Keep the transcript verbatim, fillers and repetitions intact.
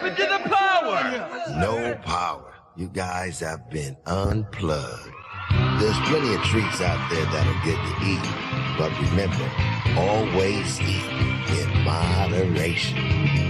happened to the power? No power. You guys have been unplugged. There's plenty of treats out there that are good to eat. But remember, always eat in moderation.